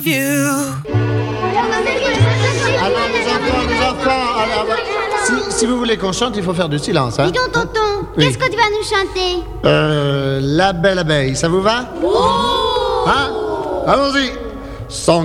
Alors les enfants, si vous voulez qu'on chante, il faut faire du silence. Hein. Dis donc, tonton, Oui. qu'est-ce que tu vas nous chanter? La belle abeille, ça vous va? Oh! Hein? Allons-y. Sans